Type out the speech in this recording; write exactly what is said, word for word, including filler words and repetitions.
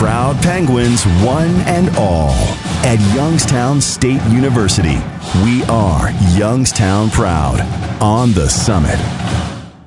Proud Penguins, one and all. At Youngstown State University, we are Youngstown Proud on the Summit.